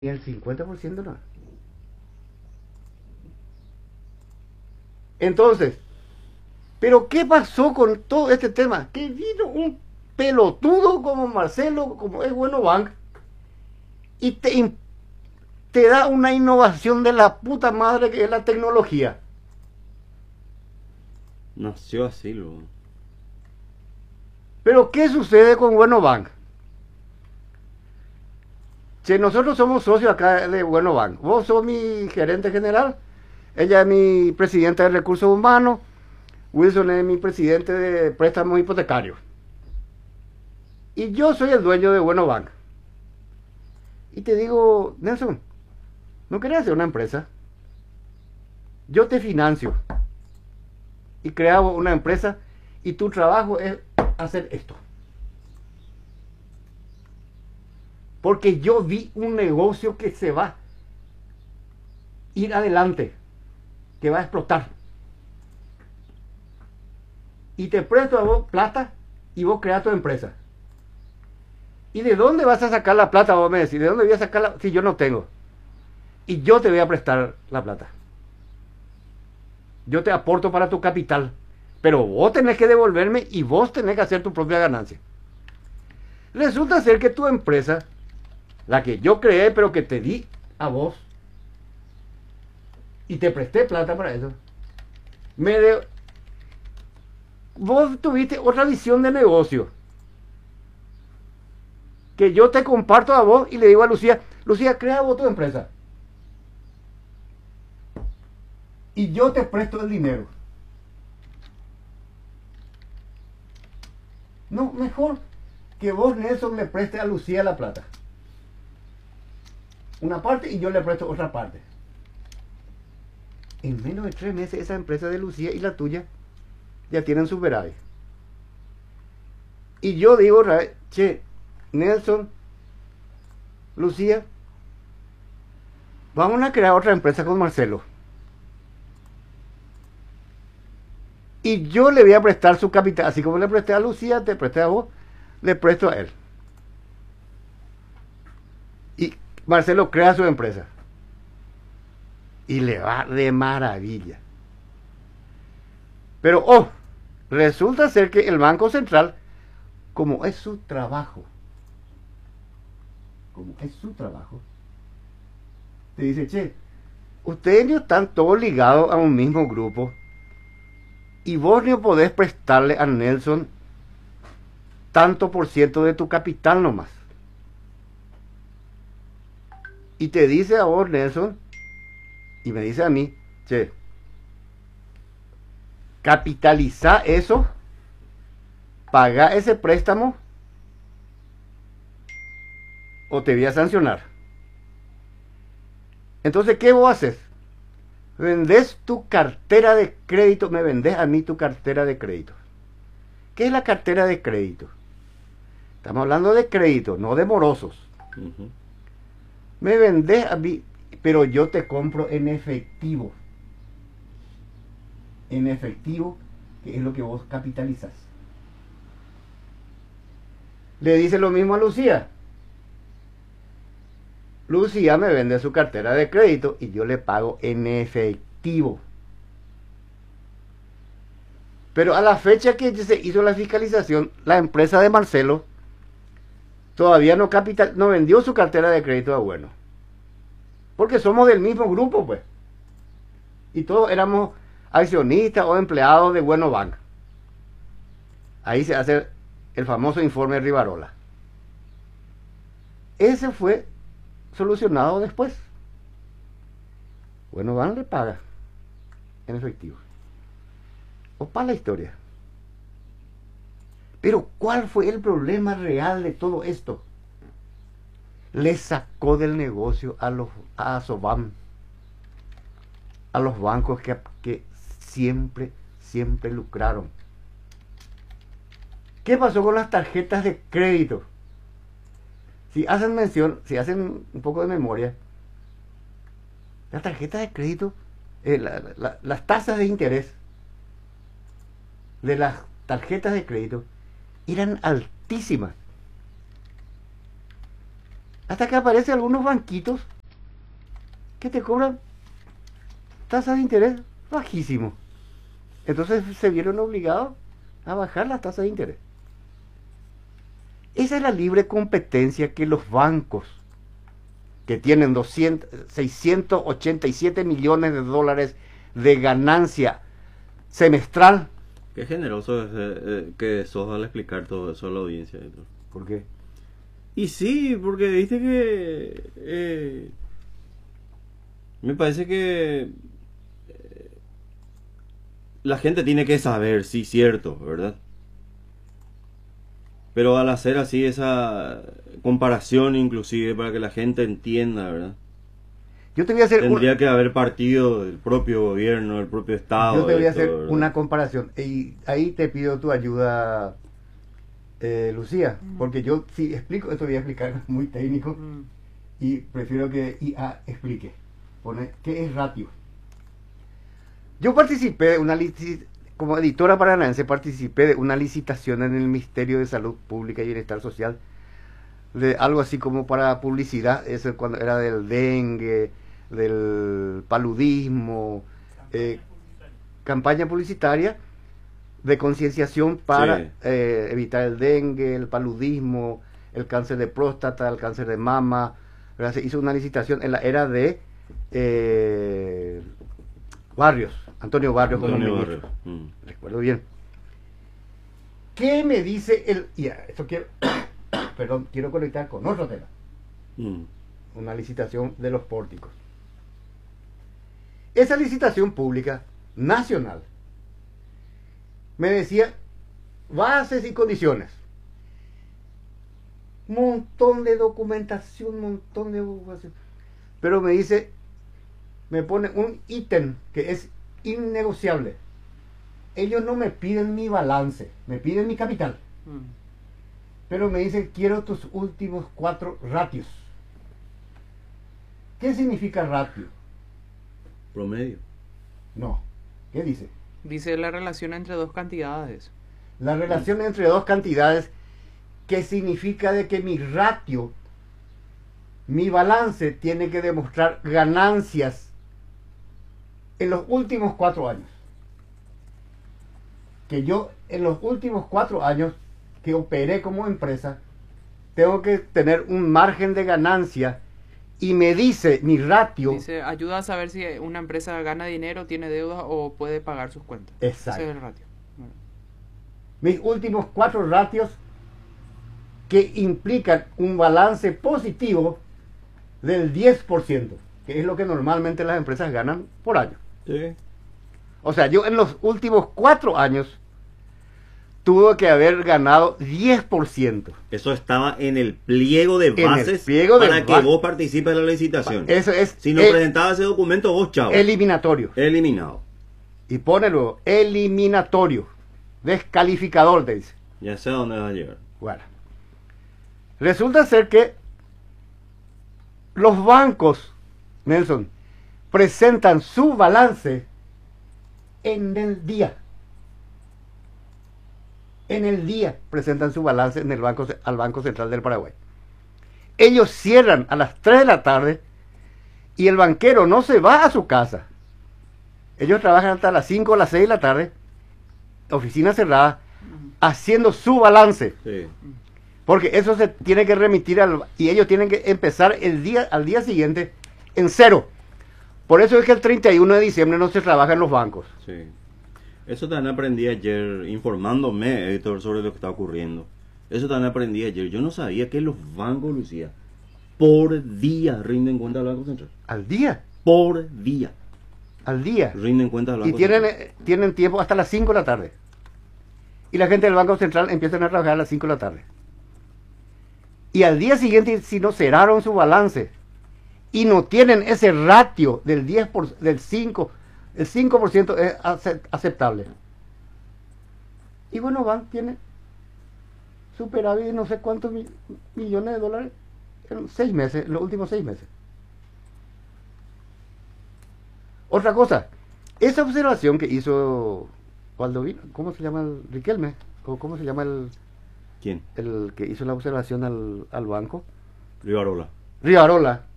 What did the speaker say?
y el 50% no. Entonces, ¿pero qué pasó con todo este tema? Que vino un pelotudo como Marcelo, como es bueno Bank, y te da una innovación de la puta madre que es la tecnología. Nació así luego. Pero ¿qué sucede con Bueno Bank? Si nosotros somos socios acá de Bueno Bank, vos sos mi gerente general, ella es mi presidenta de recursos humanos, Wilson es mi presidente de préstamos hipotecarios. Y yo soy el dueño de Bueno Bank. Y te digo, Nelson, ¿no querés hacer una empresa? Yo te financio. Y creamos una empresa y tu trabajo es hacer esto. Porque yo vi un negocio que se va a ir adelante, que va a explotar. Y te presto a vos plata y vos creas tu empresa. ¿Y de dónde vas a sacar la plata? Vos me decís, ¿de dónde voy a sacarla si yo no tengo? Y yo te voy a prestar la plata. Yo te aporto para tu capital. Pero vos tenés que devolverme y vos tenés que hacer tu propia ganancia. Resulta ser que tu empresa, la que yo creé pero que te di a vos, y te presté plata para eso, vos tuviste otra visión de negocio. Que yo te comparto a vos y le digo a Lucía, Lucía, crea vos tu empresa. Y yo te presto el dinero. No, mejor que vos, Nelson, le preste a Lucía la plata. Una parte y yo le presto otra parte. En menos de 3 meses esa empresa de Lucía y la tuya ya tienen superávit. Y yo digo, che, Nelson, Lucía, vamos a crear otra empresa con Marcelo. Y yo le voy a prestar su capital, así como le presté a Lucía, te presté a vos, le presto a él. Y Marcelo crea su empresa. Y le va de maravilla. Pero, resulta ser que el Banco Central, como es su trabajo, te dice, che, ustedes no están todos ligados a un mismo grupo y vos no podés prestarle a Nelson tanto por ciento de tu capital nomás. Y te dice a vos, Nelson, y me dice a mí, che, capitaliza eso, paga ese préstamo o te voy a sancionar. Entonces, ¿qué vos haces? Vendés tu cartera de crédito, me vendés a mí tu cartera de crédito. ¿Qué es la cartera de crédito? Estamos hablando de crédito, no de morosos. Me vendés a mí, pero yo te compro en efectivo. En efectivo, que es lo que vos capitalizás. Le dice lo mismo a Lucía. Lucía me vende su cartera de crédito y yo le pago en efectivo. Pero a la fecha que se hizo la fiscalización, la empresa de Marcelo todavía no vendió su cartera de crédito a Bueno. Porque somos del mismo grupo, pues. Y todos éramos accionistas o empleados de Bueno Bank. Ahí se hace el famoso informe de Rivarola. Ese fue solucionado después. Bueno Bank le paga en efectivo. Opa la historia. Pero ¿cuál fue el problema real de todo esto? Le sacó del negocio a Sobam, a los bancos que siempre lucraron. ¿Qué pasó con las tarjetas de crédito? Si hacen un poco de memoria, las tarjetas de crédito, las tasas de interés de las tarjetas de crédito eran altísimas. Hasta que aparecen algunos banquitos que te cobran tasas de interés bajísimos. Entonces se vieron obligados a bajar las tasas de interés. Esa es la libre competencia que los bancos, que tienen 687 millones de dólares de ganancia semestral. Qué generoso que sos al explicar todo eso a la audiencia. ¿Por qué? Y sí, porque viste que me parece que la gente tiene que saber, sí, cierto, ¿verdad? Pero al hacer así esa comparación inclusive para que la gente entienda, ¿verdad? Yo te voy a hacer Tendría que haber partido del propio gobierno, del propio Estado. Yo te voy a hacer ¿verdad? una comparación y ahí te pido tu ayuda, Lucía, porque yo si explico, esto voy a explicar muy técnico y prefiero que IA explique. Pone, ¿qué es ratio? Yo participé de una como editora paranaense, participé de una licitación en el Ministerio de Salud Pública y Bienestar Social, de algo así como para publicidad, eso cuando era del dengue, del paludismo, campaña publicitaria de concienciación para Sí. evitar el dengue, el paludismo, el cáncer de próstata, el cáncer de mama, ¿verdad? Se hizo una licitación en la era de Barrios, Antonio Barrios como Antonio ministro. Barrios. Recuerdo bien. ¿Qué me dice el... Ya, esto quiero... Perdón, quiero conectar con otro tema. Una licitación de los pórticos. Esa licitación pública nacional me decía bases y condiciones. Montón de documentación, montón de... Pero me dice, me pone un ítem que es innegociable. Ellos no me piden mi balance, me piden mi capital. Pero me dice, quiero tus últimos 4 ratios. ¿Qué significa ratio? Promedio. No. ¿Qué dice? Dice la relación entre dos cantidades. La relación entre dos cantidades, que significa de que mi ratio, mi balance, tiene que demostrar ganancias en los últimos 4 años. Que yo en los últimos 4 años que operé como empresa, tengo que tener un margen de ganancia y me dice mi ratio. Dice, ayuda a saber si una empresa gana dinero, tiene deudas o puede pagar sus cuentas. Exacto. Ese es el ratio. Bueno. Mis últimos 4 ratios que implican un balance positivo del 10%, que es lo que normalmente las empresas ganan por año. Sí. O sea, yo en los últimos 4 años tuve que haber ganado 10%. Eso estaba en el pliego de En el bases pliego de para que bases. vos participes de la licitación. Eso es Si no presentabas ese documento, vos, chavo. eliminatorio. Eliminado. Y pone luego, eliminatorio. Descalificador, te dice. Ya sé a dónde vas a llegar. Bueno. Resulta ser que los bancos, Nelson, presentan su balance en el día. En el día presentan su balance en el banco, al Banco Central del Paraguay. Ellos cierran a las 3 de la tarde y el banquero no se va a su casa. Ellos trabajan hasta las 5 o las 6 de la tarde, oficina cerrada, haciendo su balance. Sí. Porque eso se tiene que remitir y ellos tienen que empezar al día siguiente en cero. Por eso es que el 31 de diciembre no se trabaja en los bancos. Sí. Eso también aprendí ayer, informándome, editor, sobre lo que está ocurriendo. Eso también aprendí ayer. Yo no sabía que los bancos, Lucía, por día rinden cuenta al Banco Central. Al día. Por día Al día. rinden cuenta al Y Banco tienen, Central. tienen tiempo hasta las 5 de la tarde. Y la gente del Banco Central empiezan a trabajar a las 5 de la tarde. Y al día siguiente, si no cerraron su balance y no tienen ese ratio del 10%, del 5%, el 5% es aceptable. Y bueno, tiene superávit de no sé cuántos millones de dólares en 6 meses, en los últimos 6 meses. Otra cosa, esa observación que hizo Valdovino, ¿cómo se llama el Riquelme? ¿O cómo se llama ¿Quién? el que hizo la observación al banco? Rivarola. Rivarola.